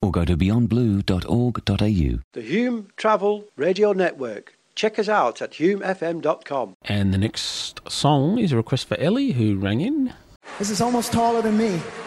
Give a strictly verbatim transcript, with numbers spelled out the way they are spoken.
or go to beyond blue dot org dot a u. The Hume Travel Radio Network. Check us out at hume f m dot com. And the next song is a request for Ellie, who rang in. This is almost taller than me.